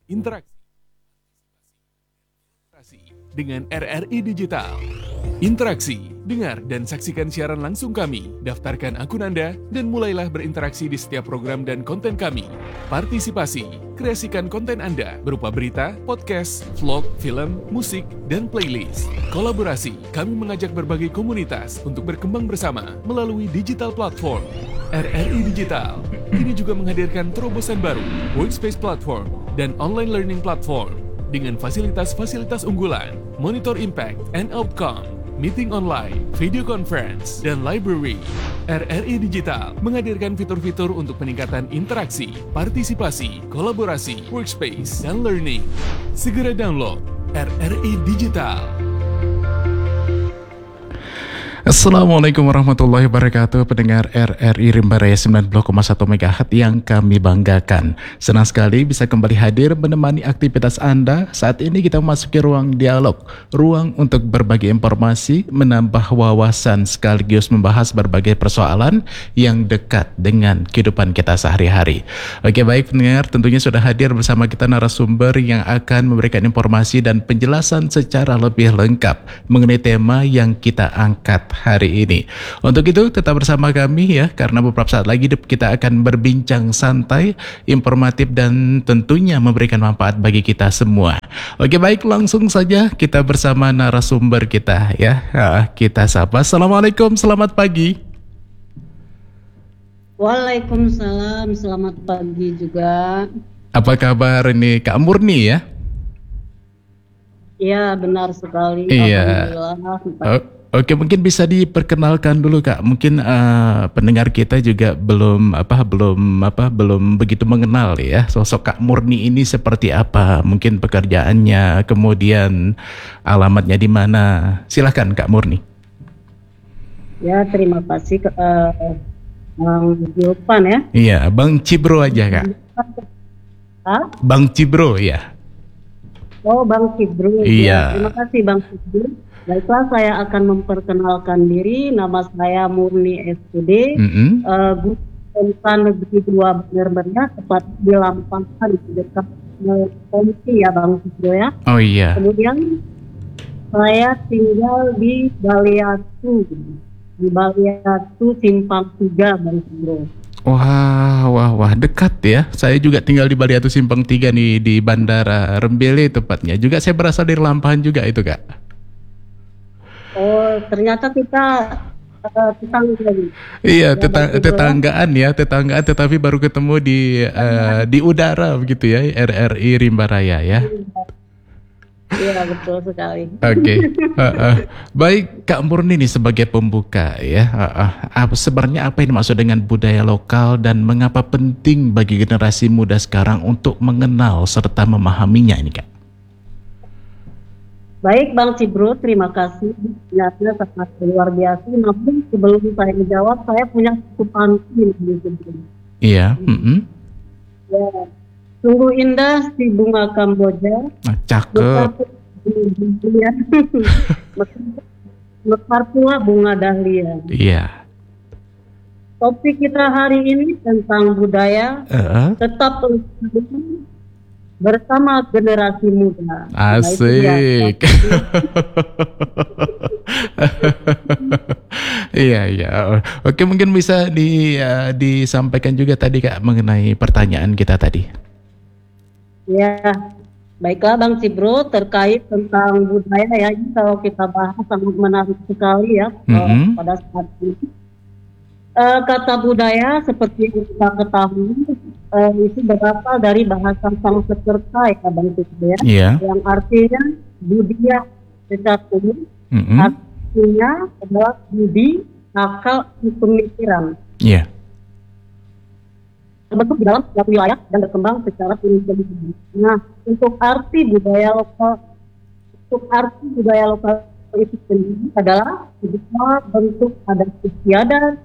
Interaksi dengan RRI Digital. Interaksi, dengar dan saksikan siaran langsung kami, daftarkan akun Anda, dan mulailah berinteraksi di setiap program dan konten kami. Partisipasi, kreasikan konten Anda berupa berita, podcast, vlog, film, musik, dan playlist. Kolaborasi, kami mengajak berbagai komunitas untuk berkembang bersama melalui digital platform. RRI Digital kini juga menghadirkan terobosan baru, workspace platform, dan online learning platform dengan fasilitas-fasilitas unggulan, monitor impact and outcome, meeting online, video conference, dan library. RRI Digital menghadirkan fitur-fitur untuk peningkatan interaksi, partisipasi, kolaborasi, workspace, dan learning. Segera download RRI Digital. Assalamualaikum warahmatullahi wabarakatuh, pendengar RRI Rimba Raya 90,1 MHz yang kami banggakan. Senang sekali bisa kembali hadir menemani aktivitas Anda. Saat ini kita memasuki ruang dialog, ruang untuk berbagi informasi, menambah wawasan sekaligus membahas berbagai persoalan yang dekat dengan kehidupan kita sehari-hari. Oke, baik pendengar, tentunya sudah hadir bersama kita narasumber yang akan memberikan informasi dan penjelasan secara lebih lengkap mengenai tema yang kita angkat hari ini. Untuk itu tetap bersama kami ya, karena beberapa saat lagi kita akan berbincang santai, informatif, dan tentunya memberikan manfaat bagi kita semua. Oke, baik, langsung saja kita bersama narasumber kita ya. Kita sapa. Assalamualaikum, selamat pagi. Waalaikumsalam, selamat pagi juga. Apa kabar ini Kak Murni ya? Iya, benar sekali. Iya. Alhamdulillah. Oke, mungkin bisa diperkenalkan dulu Kak. Mungkin pendengar kita juga belum begitu mengenal ya sosok Kak Murni ini seperti apa. Mungkin pekerjaannya, kemudian alamatnya di mana. Silakan Kak Murni. Ya, terima kasih Bang Julpan ya. Iya, Bang Cibro aja Kak. Hah? Bang Cibro ya. Oh, Bang Cibro. Iya. Ya, terima kasih Bang Cibro. Baiklah, saya akan memperkenalkan diri. Nama saya Murni SPD, Guru SMK Negeri 2 Bener-Bener, tepat di Lampangkan di dekat Komisi ya Bang Cibro ya. Oh iya. Kemudian saya tinggal di Baliatu Simpang 3 Bang Cibro. Wah, dekat ya. Saya juga tinggal di Baliatu Simpang 3 nih, di Bandara Rembele tepatnya. Juga saya berasal dari Lampahan juga itu Kak. Oh, ternyata kita tetangga. Iya, tetanggaan tetapi baru ketemu di udara begitu ya, RRI Rimba Raya ya. Iya, betul sekali. Oke. Baik, Kak Murni nih sebagai pembuka ya. Sebenarnya apa yang dimaksud dengan budaya lokal dan mengapa penting bagi generasi muda sekarang untuk mengenal serta memahaminya ini Kak? Baik Bang Cibro, terima kasih. Ternyata sangat luar biasa. Namun sebelum saya menjawab, saya punya cukup di sini. Iya. Ya, sungguh indah si bunga Kamboja. Cakep. Mekar pula bunga dahlia. Iya. Topik kita hari ini tentang budaya. Tetap bersama generasi muda. Asik. Iya. Oke, mungkin bisa disampaikan juga tadi Kak mengenai pertanyaan kita tadi. Ya, baiklah Bang Cibro, terkait tentang budaya ya, ini kalau kita bahas sangat menarik sekali ya pada saat ini. Kata budaya seperti yang kita ketahui itu berasal dari bahasa Sanskerta ya Bang Cibro ya, yang artinya budaya secara umum, artinya adalah budi, akal, pemikiran. Iya. Terbentuk di dalam suatu wilayah dan berkembang secara individu. Nah, untuk arti budaya lokal itu sendiri adalah sebuah bentuk adat istiadat,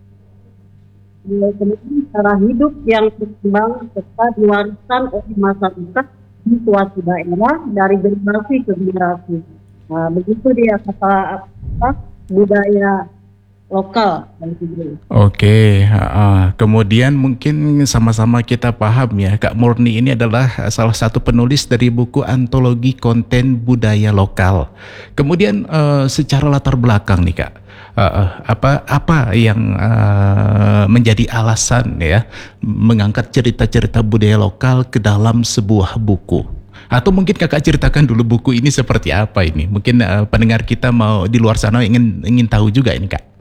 kemudian cara hidup yang berkembang serta diwariskan oleh masyarakat di suatu daerah dari generasi ke generasi. Nah, begitu dia kata budaya lokal. Oke, kemudian mungkin sama-sama kita paham ya, Kak Murni ini adalah salah satu penulis dari buku antologi konten budaya lokal. Kemudian secara latar belakang nih Kak, apa yang menjadi alasan ya mengangkat cerita-cerita budaya lokal ke dalam sebuah buku? Atau mungkin kakak ceritakan dulu buku ini seperti apa ini? Mungkin pendengar kita mau di luar sana ingin tahu juga ini Kak.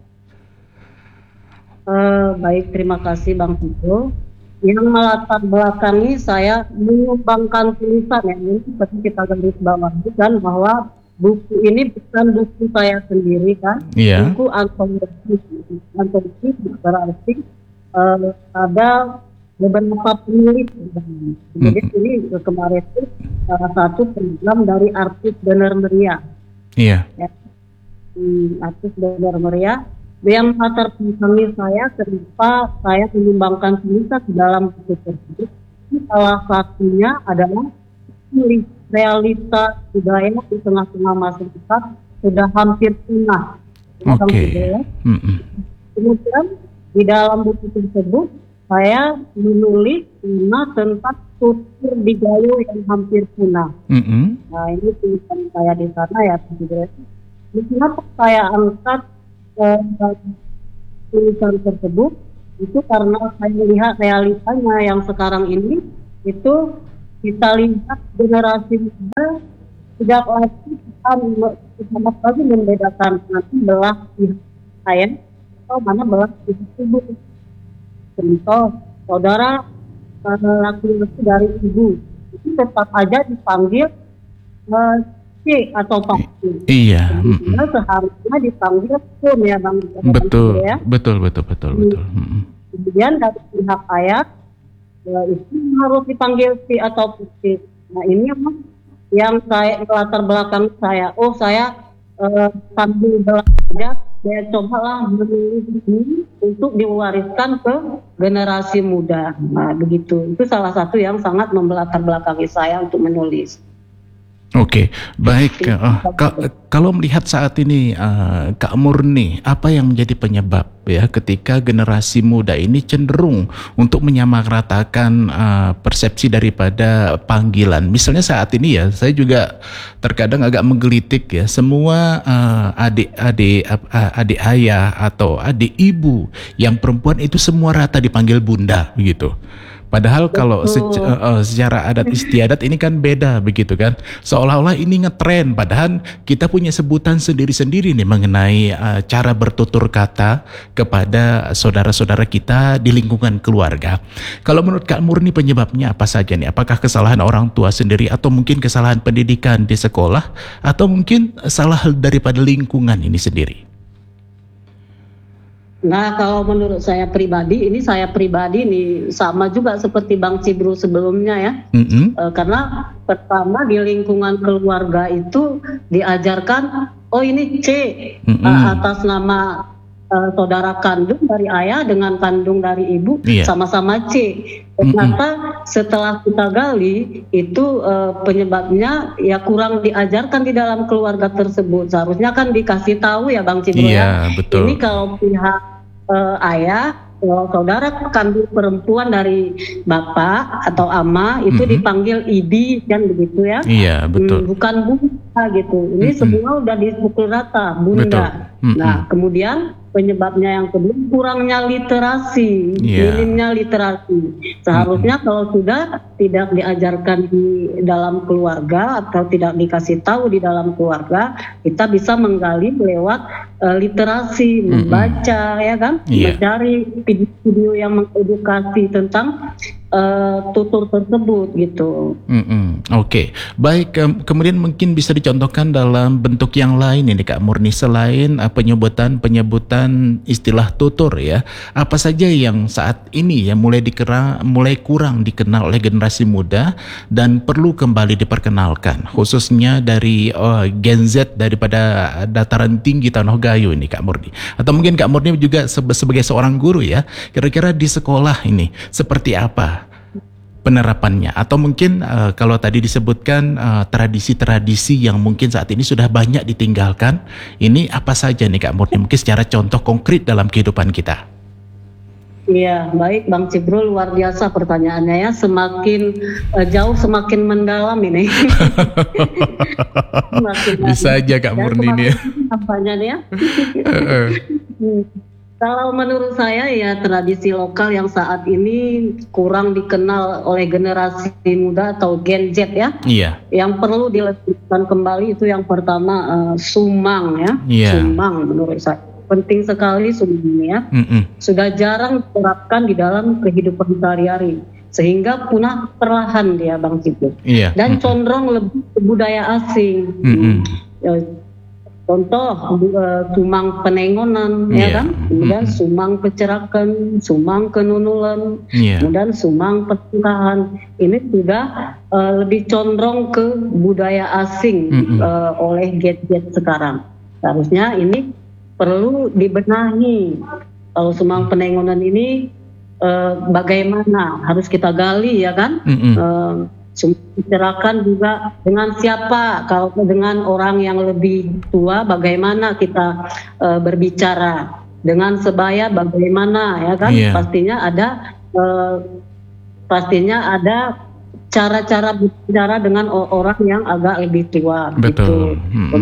Baik, terima kasih Bang Tito. Yang melatar belakangi saya menyumbangkan tulisan ya, ini seperti kita garis bawahi kan bahwa buku ini bukan buku saya sendiri kan, buku antologi berarti ada beberapa penulis. Jadi ini kemarin itu salah satu program dari artis Bener Meriah. Iya. Ya. Artis Bener Meriah. Yang latar belakangi saya kenapa saya menyumbangkan tulisan di dalam buku tersebut. Salah satunya adalah realita budaya di tengah-tengah masyarakat sudah hampir punah. Oke. Kemudian di dalam buku tersebut saya menulis tentang tutur di Gayo yang hampir punah. Nah ini tulisan saya di sana ya. Kenapa saya angkat tulisan tersebut itu karena saya melihat realitanya yang sekarang ini itu kita lihat generasi muda tidak lagi membedakan nanti belah pihak saya atau mana belah pihak ibu. Contoh saudara laki-laki dari ibu itu tetap aja dipanggil C atau Pak. Iya. Seharusnya dipanggil pun ya Bang. Betul, ya. Betul. Kemudian dari pihak ayah itu harus dipanggil C atau P. Nah ini yang saya latar belakang saya. Saya sambil belajar saya cobalah menulis ini untuk diwariskan ke generasi muda. Nah begitu. Itu salah satu yang sangat membelatar belakangi saya untuk menulis. Oke, baik. Kalau melihat saat ini Kak Murni, apa yang menjadi penyebab ya ketika generasi muda ini cenderung untuk menyamaratakan persepsi daripada panggilan? Misalnya saat ini ya, saya juga terkadang agak menggelitik ya, semua adik ayah atau adik ibu yang perempuan itu semua rata dipanggil bunda begitu. Padahal kalau secara adat istiadat ini kan beda begitu kan. Seolah-olah ini ngetren, padahal kita punya sebutan sendiri-sendiri nih mengenai cara bertutur kata kepada saudara-saudara kita di lingkungan keluarga. Kalau menurut Kak Murni penyebabnya apa saja nih? Apakah kesalahan orang tua sendiri atau mungkin kesalahan pendidikan di sekolah atau mungkin salah daripada lingkungan ini sendiri? Nah kalau menurut saya pribadi nih sama juga seperti Bang Cibru sebelumnya ya. Karena pertama di lingkungan keluarga itu diajarkan ini C atas nama saudara kandung dari ayah dengan kandung dari ibu sama-sama C. Ternyata setelah kita gali itu penyebabnya ya kurang diajarkan di dalam keluarga tersebut. Seharusnya kan dikasih tahu ya Bang Cibru ya. Betul. Ini kalau pihak ayah, saudara kandung perempuan dari bapak atau ama itu dipanggil ibi kan begitu ya. Iya betul. Bukan bunda gitu. Ini semua udah dipukul rata bunda. Nah kemudian penyebabnya yang kedua kurangnya literasi, minimnya literasi. Seharusnya kalau sudah tidak diajarkan di dalam keluarga atau tidak dikasih tahu di dalam keluarga, kita bisa menggali lewat literasi, membaca ya kan, mencari video-video yang mengedukasi tentang tutur tersebut gitu. Oke. Baik, kemudian mungkin bisa dicontohkan dalam bentuk yang lain ini Kak Murni selain penyebutan istilah tutur ya. Apa saja yang saat ini ya mulai kurang dikenal oleh generasi muda dan perlu kembali diperkenalkan khususnya dari Gen Z daripada dataran tinggi Tanah Gayo ini Kak Murni. Atau mungkin Kak Murni juga sebagai seorang guru ya. Kira-kira di sekolah ini seperti apa penerapannya? Atau mungkin kalau tadi disebutkan tradisi-tradisi yang mungkin saat ini sudah banyak ditinggalkan, ini apa saja nih Kak Murni? Mungkin secara contoh konkret dalam kehidupan kita. Iya, baik Bang Cibrul, luar biasa pertanyaannya ya. Semakin jauh semakin mendalam ini. Bisa aja Kak Murni ini ya. Pertanyaannya. Kalau menurut saya ya tradisi lokal yang saat ini kurang dikenal oleh generasi muda atau Gen Z ya. Iya. Yang perlu dilestarikan kembali itu yang pertama sumang ya. Iya. Sumang menurut saya. Penting sekali sebenarnya, sudah jarang diterapkan di dalam kehidupan sehari-hari, sehingga punah perlahan dia Bang Cipu. Iya. Dan condong lebih ke budaya asing. Contoh sumang penengonan, ya kan, kemudian sumang pecerakan, sumang kenunulan, kemudian sumang pertingkahan. Ini sudah lebih condong ke budaya asing oleh gadget sekarang. Seharusnya ini perlu dibenahi. Kalau sumang penengonan ini bagaimana harus kita gali ya kan? Bicarakan juga dengan siapa, kalau dengan orang yang lebih tua bagaimana kita berbicara, dengan sebaya bagaimana ya kan? Pastinya ada cara-cara berbicara dengan orang yang agak lebih tua. Betul.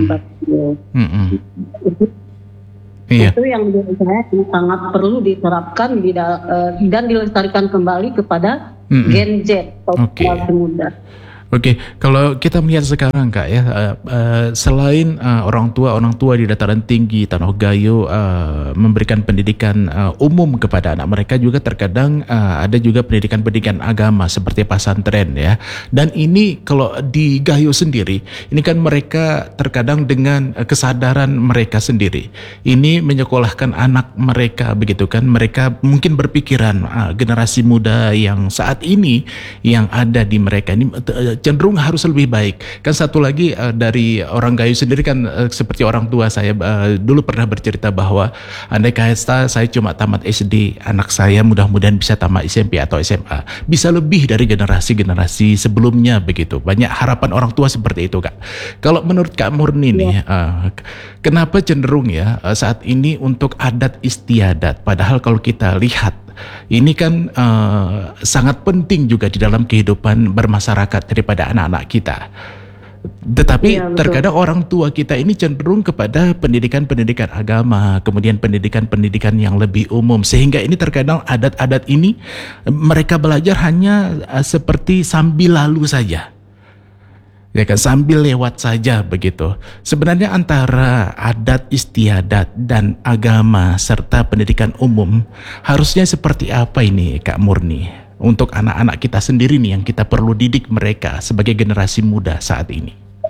Itu yang menurut saya sangat perlu diterapkan dan dilestarikan kembali kepada Gen Z atau generasi muda. Oke, kalau kita melihat sekarang Kak ya, selain orang tua di dataran tinggi Tanah Gayo memberikan pendidikan umum kepada anak mereka, juga terkadang ada juga pendidikan agama seperti pesantren ya. Dan ini kalau di Gayo sendiri, ini kan mereka terkadang dengan kesadaran mereka sendiri, ini menyekolahkan anak mereka begitu kan. Mereka mungkin berpikiran generasi muda yang saat ini yang ada di mereka ini cenderung harus lebih baik. Kan satu lagi dari orang Gayo sendiri kan seperti orang tua saya dulu pernah bercerita bahwa andai kata saya cuma tamat SD, anak saya mudah-mudahan bisa tamat SMP atau SMA, bisa lebih dari generasi-generasi sebelumnya begitu. Banyak harapan orang tua seperti itu Kak. Kalau menurut Kak Murni nih, kenapa cenderung ya saat ini untuk adat istiadat, padahal kalau kita lihat ini kan sangat penting juga di dalam kehidupan bermasyarakat daripada anak-anak kita. Tetapi terkadang orang tua kita ini cenderung kepada pendidikan-pendidikan agama, kemudian pendidikan-pendidikan yang lebih umum, sehingga ini terkadang adat-adat ini mereka belajar hanya seperti sambil lalu saja. Ya kan, sambil lewat saja begitu. Sebenarnya antara adat istiadat dan agama serta pendidikan umum harusnya seperti apa ini Kak Murni untuk anak-anak kita sendiri nih yang kita perlu didik mereka sebagai generasi muda saat ini?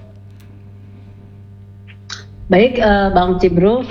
Baik Bang Cibrul,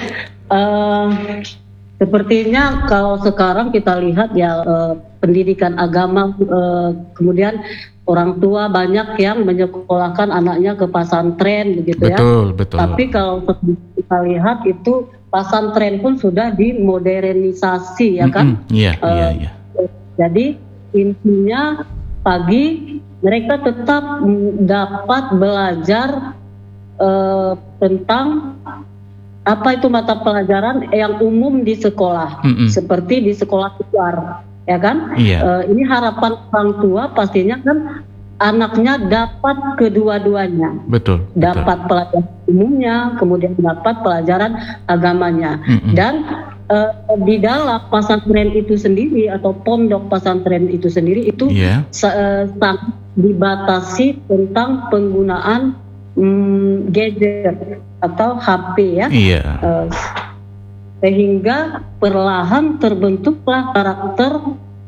sepertinya kalau sekarang kita lihat ya pendidikan agama, kemudian orang tua banyak yang menyekolahkan anaknya ke pesantren begitu ya. Betul. Tapi kalau kita lihat itu pesantren pun sudah dimodernisasi ya kan. Iya. Jadi intinya pagi mereka tetap dapat belajar tentang apa itu mata pelajaran yang umum di sekolah, seperti di sekolah luar. Ya kan? Ini harapan orang tua pastinya kan anaknya dapat kedua-duanya. Betul. Dapat pelajaran umumnya, kemudian dapat pelajaran agamanya. Dan di dalam pesantren itu sendiri atau pondok pesantren itu sendiri itu sangat dibatasi tentang penggunaan gadget atau HP ya. Sehingga perlahan terbentuklah karakter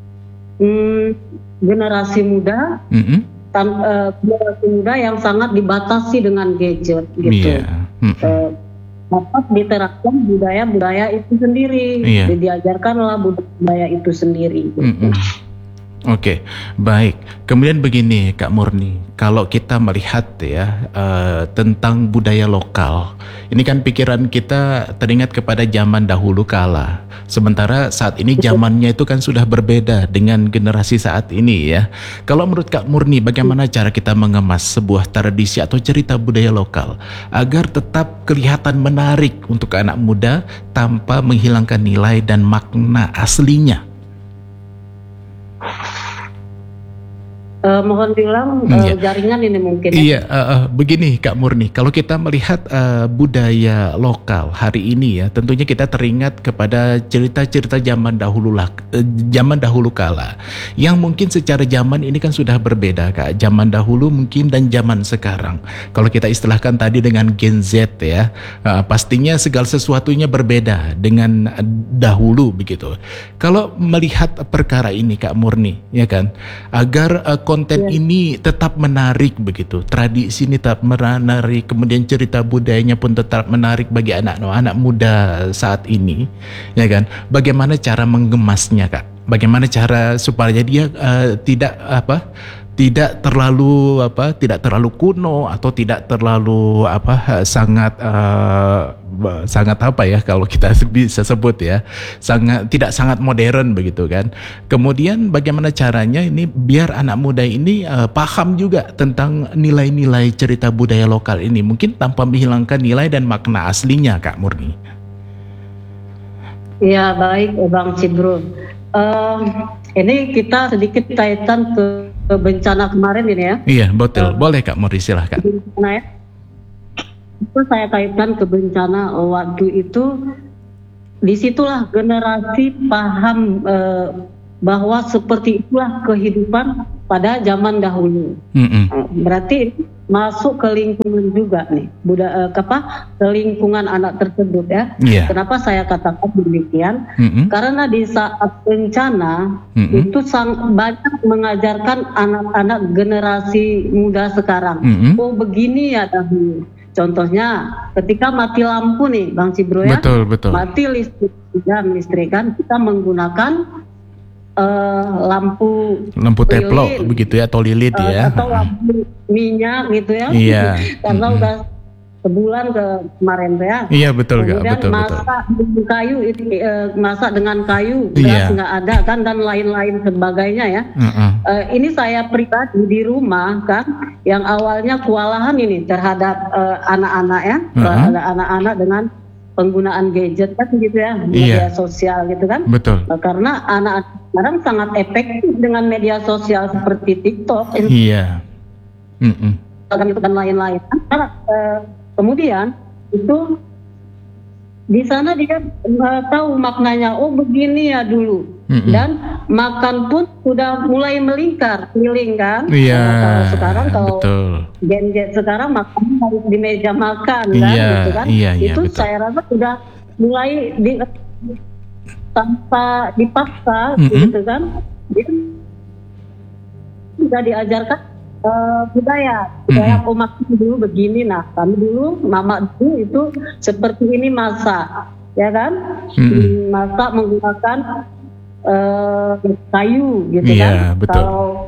generasi muda, generasi muda yang sangat dibatasi dengan gadget gitu. Dapat diterapkan budaya-budaya itu sendiri, diajarkanlah budaya itu sendiri. Gitu. Oke, baik. Kemudian begini Kak Murni, kalau kita melihat ya tentang budaya lokal, ini kan pikiran kita teringat kepada zaman dahulu kala. Sementara saat ini zamannya itu kan sudah berbeda dengan generasi saat ini ya. Kalau menurut Kak Murni, bagaimana cara kita mengemas sebuah tradisi atau cerita budaya lokal agar tetap kelihatan menarik untuk anak muda tanpa menghilangkan nilai dan makna aslinya? Mohon bilang jaringan ini mungkin. Iya, begini Kak Murni, kalau kita melihat budaya lokal hari ini ya, tentunya kita teringat kepada cerita-cerita zaman dahulu kala, yang mungkin secara zaman ini kan sudah berbeda Kak, zaman dahulu mungkin dan zaman sekarang. Kalau kita istilahkan tadi dengan Gen Z ya, pastinya segala sesuatunya berbeda dengan dahulu begitu. Kalau melihat perkara ini Kak Murni, ya kan, agar konten ini tetap menarik begitu, tradisi ini tetap menarik, kemudian cerita budayanya pun tetap menarik bagi anak muda saat ini, ya kan? Bagaimana cara mengemasnya Kak? Bagaimana cara supaya dia tidak terlalu kuno atau tidak terlalu sangat apa ya kalau kita bisa sebut ya, tidak sangat modern begitu kan. Kemudian bagaimana caranya ini biar anak muda ini paham juga tentang nilai-nilai cerita budaya lokal ini, mungkin tanpa menghilangkan nilai dan makna aslinya Kak Murni. Ya baik Bang Cibro. Ini kita sedikit kaitan ke bencana kemarin ini ya. Iya betul, boleh Kak Murni silahkan. Bencana ya. Itu saya kaitkan ke bencana waktu itu, disitulah generasi paham bahwa seperti itulah kehidupan pada zaman dahulu. Berarti masuk ke lingkungan juga nih, ke lingkungan anak tersebut ya. Kenapa saya katakan demikian? Karena di saat bencana itu banyak mengajarkan anak-anak generasi muda sekarang. Oh begini ya dahulu. Contohnya ketika mati lampu nih Bang Cibro ya, betul. Mati listrik kan, kita menggunakan lampu teplok begitu ya, atau lilin ya, atau lampu minyak gitu ya. Karena udah sebulan kemarin ya. Iya betul Kak, betul. Kayu masak dengan kayu, gas nggak ada kan, dan lain-lain sebagainya ya. Ini saya pribadi di rumah kan, yang awalnya kewalahan ini terhadap anak-anak ya, anak-anak dengan penggunaan gadget kan gitu ya, media sosial gitu kan. Betul. Karena anak-anak sekarang sangat efektif dengan media sosial seperti TikTok, dan lain-lain. Kemudian itu di sana dia tahu maknanya. Oh begini ya dulu. Dan makan pun sudah mulai melingkar, keliling kan. Kalau sekarang Gen Z sekarang makan harus di meja makan kan, gitu kan. Itu betul. Saya rasa sudah mulai tanpa dipaksa gitu kan. Dia sudah diajarkan budaya umat dulu begini. Nah kami dulu, mama dulu itu seperti ini masak, ya kan, masak menggunakan kayu gitu kan. Betul.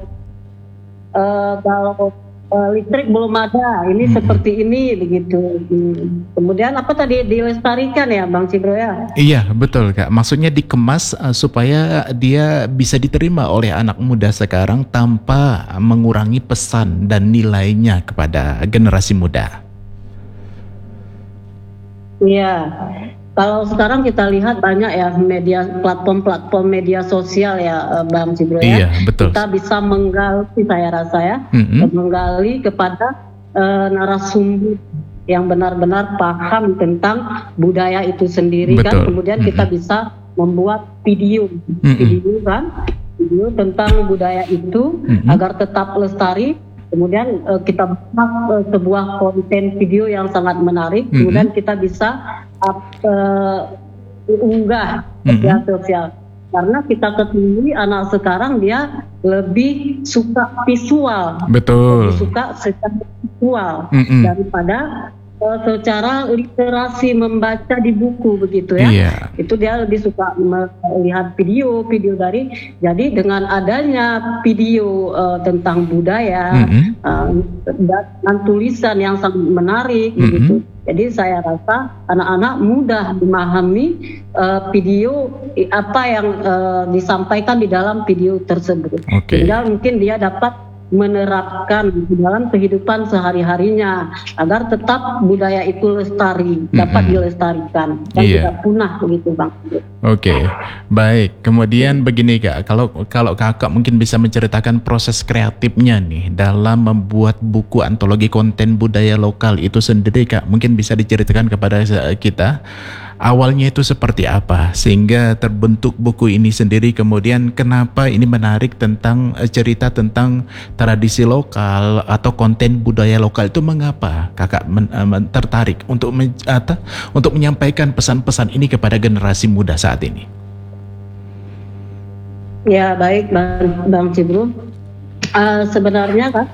Kalau listrik belum ada, ini seperti ini begitu. Kemudian apa tadi dilestarikan ya Bang Cibro ya? Iya betul Kak, maksudnya dikemas supaya dia bisa diterima oleh anak muda sekarang tanpa mengurangi pesan dan nilainya kepada generasi muda. Iya. Kalau sekarang kita lihat banyak ya platform media sosial ya Bang Cibro ya. Iya, betul. Kita bisa menggali, saya rasa ya, menggali kepada narasumber yang benar-benar paham tentang budaya itu sendiri. Betul. Kan. Kemudian kita bisa membuat video tentang budaya itu agar tetap lestari. Kemudian kita buat sebuah konten video yang sangat menarik. Kemudian kita bisa unggah media sosial. Karena kita ketahui anak sekarang dia lebih suka visual, lebih suka secara visual daripada secara literasi membaca di buku begitu ya. Itu dia lebih suka melihat video dari. Jadi dengan adanya video tentang budaya dan tulisan yang sangat menarik begitu. Jadi saya rasa anak-anak mudah memahami video apa yang disampaikan di dalam video tersebut. Sehingga mungkin dia dapat menerapkan di dalam kehidupan sehari-harinya agar tetap budaya itu lestari, dapat dilestarikan dan tidak punah begitu Bang. Baik. Kemudian begini Kak, kalau Kakak mungkin bisa menceritakan proses kreatifnya nih dalam membuat buku antologi konten budaya lokal itu sendiri Kak, mungkin bisa diceritakan kepada kita. Awalnya itu seperti apa sehingga terbentuk buku ini sendiri, kemudian kenapa ini menarik tentang cerita tentang tradisi lokal atau konten budaya lokal itu, mengapa Kakak tertarik untuk menyampaikan pesan-pesan ini kepada generasi muda saat ini? Ya baik Bang Cibru, sebenarnya Kak,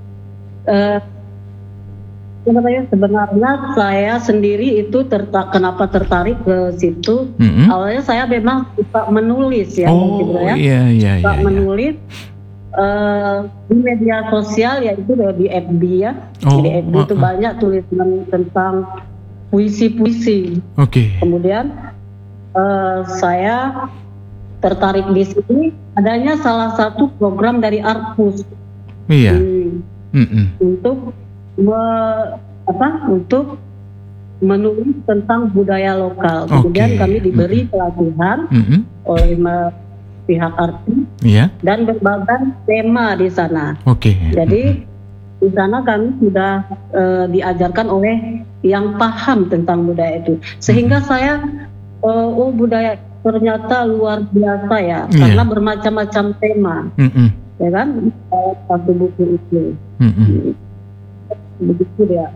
sebenarnya saya sendiri itu kenapa tertarik ke situ. Awalnya saya memang suka menulis ya, suka menulis di media sosial, yaitu di FB ya. Di FB itu banyak tulisan tentang puisi-puisi. Kemudian saya tertarik di sini adanya salah satu program dari Arpus untuk menulis tentang budaya lokal. Kemudian kami diberi pelatihan oleh pihak Arpus dan berbagai tema di sana. Jadi di sana kami sudah diajarkan oleh yang paham tentang budaya itu, sehingga saya budaya ternyata luar biasa ya, karena bermacam-macam tema, ya kan, satu buku itu. Begitu ya.